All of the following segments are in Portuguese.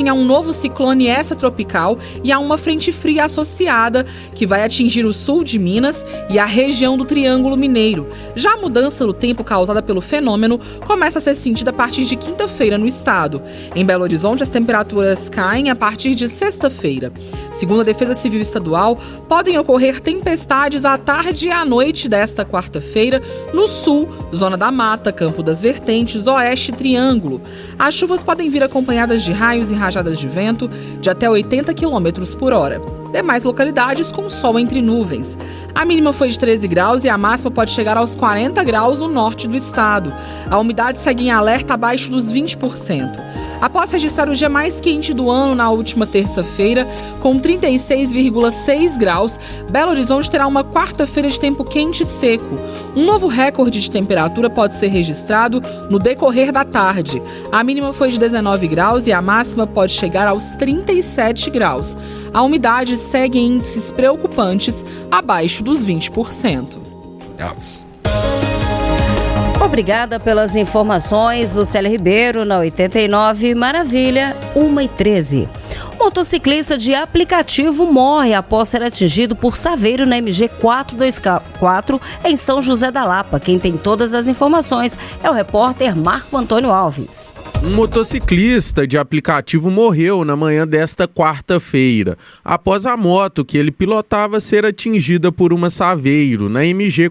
resistem a um novo ciclone extratropical e a uma frente fria associada que vai atingir o sul de Minas e a região do Triângulo Mineiro. Já a mudança do tempo causada pelo fenômeno começa a ser sentida a partir de quinta-feira no estado. Em Belo Horizonte, as temperaturas caem a partir de sexta-feira. Segundo a Defesa Civil Estadual, podem ocorrer tempestades à tarde e à noite desta quarta-feira no sul, Zona da Mata, Campo das Vertentes, Oeste e Triângulo. As chuvas podem vir acompanhadas de raios e rajadas de vento de até 80 km por hora. Demais localidades com sol entre nuvens. A mínima foi de 13 graus e a máxima pode chegar aos 40 graus no norte do estado. A umidade segue em alerta abaixo dos 20%. Após registrar o dia mais quente do ano na última terça-feira, com 36,6 graus, Belo Horizonte terá uma quarta-feira de tempo quente e seco. Um novo recorde de temperatura pode ser registrado no decorrer da tarde. A mínima foi de 19 graus e a máxima pode chegar aos 37 graus. A umidade segue em índices preocupantes, abaixo dos 20%. Obrigada pelas informações, Lucélia Ribeiro, na 89 Maravilha, 1h13. Motociclista de aplicativo morre após ser atingido por saveiro na MG 424 em São José da Lapa. Quem tem todas as informações é o repórter Marco Antônio Alves. Um motociclista de aplicativo morreu na manhã desta quarta-feira, após a moto que ele pilotava ser atingida por uma saveiro na MG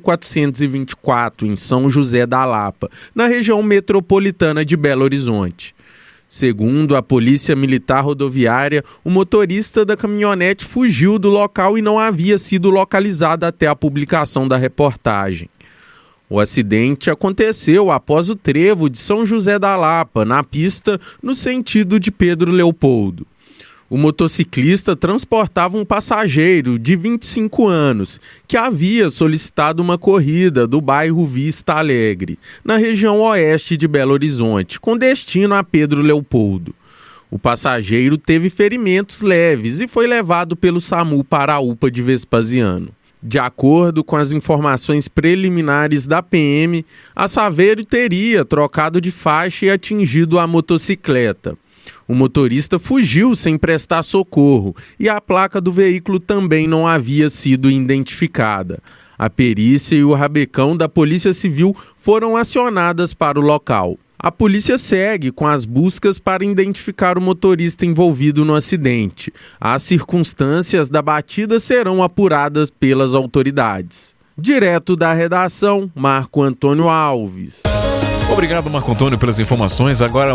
424 em São José da Lapa, na região metropolitana de Belo Horizonte. Segundo a Polícia Militar Rodoviária, o motorista da caminhonete fugiu do local e não havia sido localizado até a publicação da reportagem. O acidente aconteceu após o trevo de São José da Lapa, na pista no sentido de Pedro Leopoldo. O motociclista transportava um passageiro de 25 anos que havia solicitado uma corrida do bairro Vista Alegre, na região oeste de Belo Horizonte, com destino a Pedro Leopoldo. O passageiro teve ferimentos leves e foi levado pelo SAMU para a UPA de Vespasiano. De acordo com as informações preliminares da PM, a saveiro teria trocado de faixa e atingido a motocicleta. O motorista fugiu sem prestar socorro e a placa do veículo também não havia sido identificada. A perícia e o rabecão da Polícia Civil foram acionadas para o local. A polícia segue com as buscas para identificar o motorista envolvido no acidente. As circunstâncias da batida serão apuradas pelas autoridades. Direto da redação, Marco Antônio Alves. Obrigado, Marco Antônio, pelas informações. Agora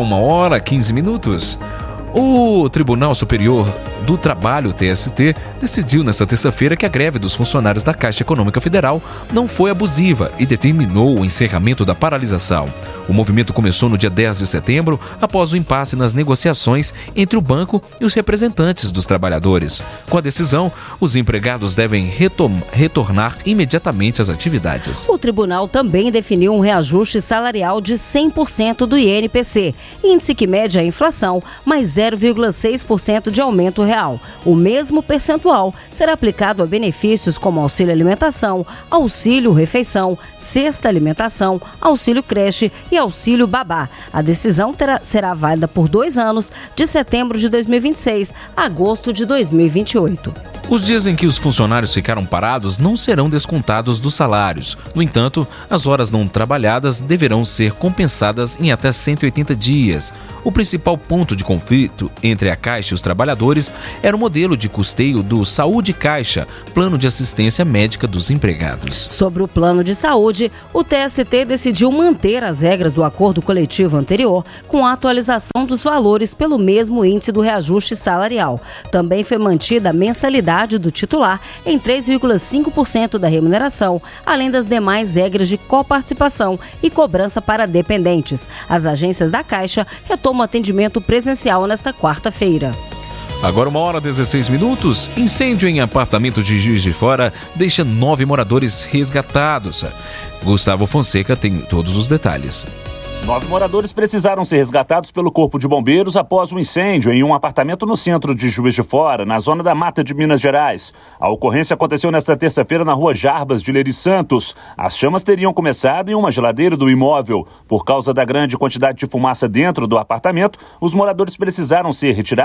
1h15. O Tribunal Superior do Trabalho, TST, decidiu nesta terça-feira que a greve dos funcionários da Caixa Econômica Federal não foi abusiva e determinou o encerramento da paralisação. O movimento começou no dia 10 de setembro, após o impasse nas negociações entre o banco e os representantes dos trabalhadores. Com a decisão, os empregados devem retornar imediatamente às atividades. O tribunal também definiu um reajuste salarial de 100% do INPC, índice que mede a inflação, mais 0,6% de aumento real. O mesmo percentual será aplicado a benefícios como auxílio alimentação, auxílio refeição, cesta alimentação, auxílio creche e auxílio babá. A decisão será válida por 2 anos, de setembro de 2026 a agosto de 2028. Os dias em que os funcionários ficaram parados não serão descontados dos salários. No entanto, as horas não trabalhadas deverão ser compensadas em até 180 dias. O principal ponto de conflito entre a Caixa e os trabalhadores era o modelo de custeio do Saúde Caixa, Plano de Assistência Médica dos Empregados. Sobre o plano de saúde, o TST decidiu manter as regras do acordo coletivo anterior, com a atualização dos valores pelo mesmo índice do reajuste salarial. Também foi mantida a mensalidade do titular em 3,5% da remuneração, além das demais regras de coparticipação e cobrança para dependentes. As agências da Caixa retomam atendimento presencial nesta quarta-feira. Agora 1h16. Incêndio em apartamento de Juiz de Fora deixa 9 moradores resgatados. Gustavo Fonseca tem todos os detalhes. 9 moradores precisaram ser resgatados pelo Corpo de Bombeiros após um incêndio em um apartamento no centro de Juiz de Fora, na zona da Mata de Minas Gerais. A ocorrência aconteceu nesta terça-feira na rua Jarbas de Leri Santos. As chamas teriam começado em uma geladeira do imóvel. Por causa da grande quantidade de fumaça dentro do apartamento, os moradores precisaram ser retirados